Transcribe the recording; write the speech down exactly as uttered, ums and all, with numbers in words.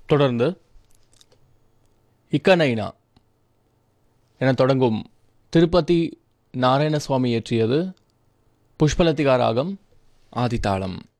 தொடர்ந்து இக்கனைனா என தொடங்கும் திருப்பதி நாராயணசுவாமி இயற்றியது புஷ்பலதிகா ராகம் ஆதிதாளம்.